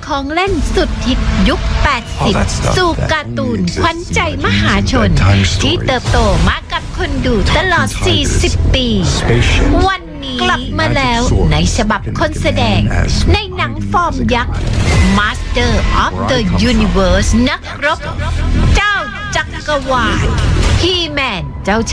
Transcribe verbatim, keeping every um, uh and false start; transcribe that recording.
ของเล่นสุดฮิตยุค แปดสิบ สู่การ์ตูนขวัญใจมหาชนที่เติบโตมากับคนดูตลอด สี่สิบ ปี วันนี้กลับมาแล้วในฉบับคนแสดงในหนังฟอร์มยักษ์ Master of the Universe นักรบเจ้าจักรวาล He-Man เจ้าช